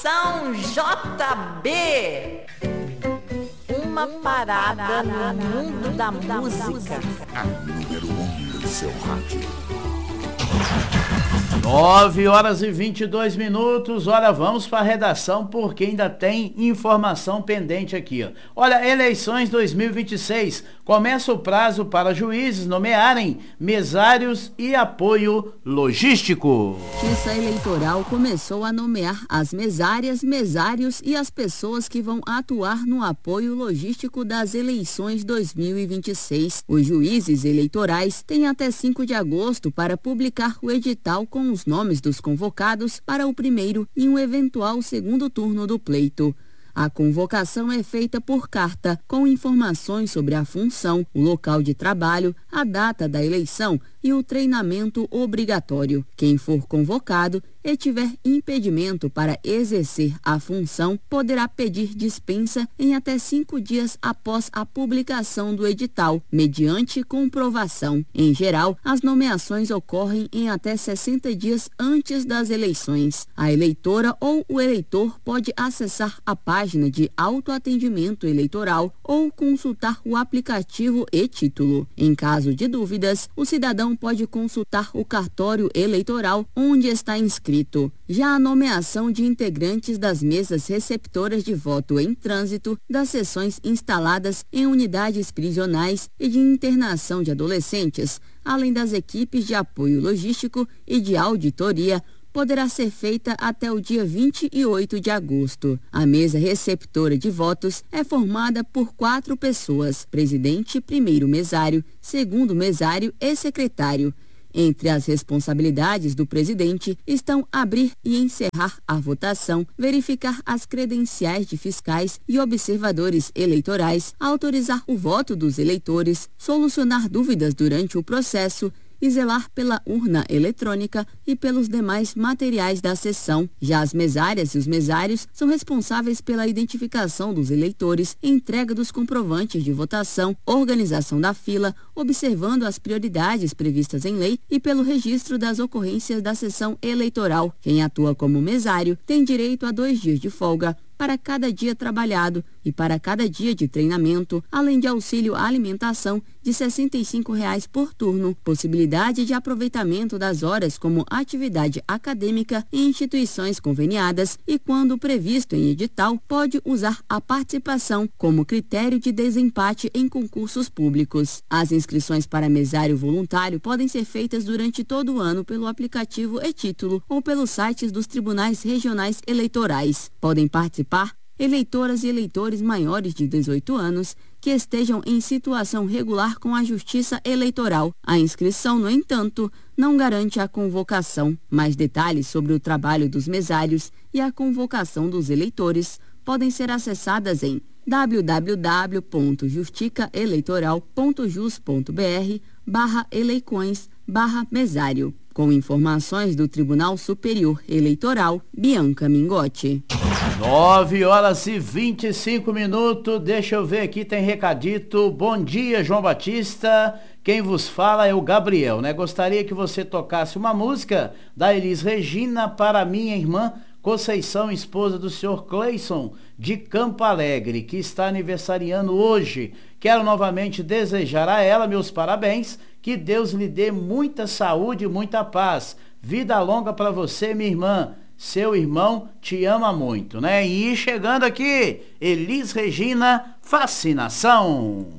São JB, uma parada no mundo da música. A número 1 do seu rádio. 9h22. Olha, vamos para a redação porque ainda tem informação pendente aqui. Olha, eleições 2026. Começa o prazo para juízes nomearem mesários e apoio logístico. A Justiça Eleitoral começou a nomear as mesárias, mesários e as pessoas que vão atuar no apoio logístico das eleições 2026. Os juízes eleitorais têm até 5 de agosto para publicar o edital com os nomes dos convocados para o primeiro e um eventual segundo turno do pleito. A convocação é feita por carta, com informações sobre a função, o local de trabalho, a data da eleição e o treinamento obrigatório. Quem for convocado e tiver impedimento para exercer a função, poderá pedir dispensa em até 5 dias após a publicação do edital, mediante comprovação. Em geral, as nomeações ocorrem em até 60 dias antes das eleições. A eleitora ou o eleitor pode acessar a página de autoatendimento eleitoral ou consultar o aplicativo e-título. Em caso de dúvidas, o cidadão pode consultar o cartório eleitoral onde está inscrito. Já a nomeação de integrantes das mesas receptoras de voto em trânsito, das seções instaladas em unidades prisionais e de internação de adolescentes, além das equipes de apoio logístico e de auditoria, poderá ser feita até o dia 28 de agosto. A mesa receptora de votos é formada por 4 pessoas: presidente, primeiro mesário, segundo mesário e secretário. Entre as responsabilidades do presidente estão abrir e encerrar a votação, verificar as credenciais de fiscais e observadores eleitorais, autorizar o voto dos eleitores, solucionar dúvidas durante o processo e zelar pela urna eletrônica e pelos demais materiais da sessão. Já as mesárias e os mesários são responsáveis pela identificação dos eleitores, entrega dos comprovantes de votação, organização da fila, observando as prioridades previstas em lei e pelo registro das ocorrências da sessão eleitoral. Quem atua como mesário tem direito a 2 dias de folga para cada dia trabalhado e para cada dia de treinamento, além de auxílio à alimentação de R$ 65 por turno, possibilidade de aproveitamento das horas como atividade acadêmica em instituições conveniadas e, quando previsto em edital, pode usar a participação como critério de desempate em concursos públicos. As inscrições para mesário voluntário podem ser feitas durante todo o ano pelo aplicativo e-título ou pelos sites dos tribunais regionais eleitorais. Podem participar eleitoras e eleitores maiores de 18 anos que estejam em situação regular com a Justiça Eleitoral. A inscrição, no entanto, não garante a convocação. Mais detalhes sobre o trabalho dos mesários e a convocação dos eleitores podem ser acessadas em www.justicaeleitoral.jus.br/eleicões/mesário. Com informações do Tribunal Superior Eleitoral, Bianca Mingotti. 9h25. Deixa eu ver aqui, tem recadito. Bom dia, João Batista. Quem vos fala é o Gabriel, né? Gostaria que você tocasse uma música da Elis Regina para minha irmã Conceição, esposa do senhor Cleison de Campo Alegre, que está aniversariando hoje. Quero novamente desejar a ela meus parabéns, que Deus lhe dê muita saúde e muita paz. Vida longa para você, minha irmã. Seu irmão te ama muito, né? E chegando aqui, Elis Regina, Fascinação.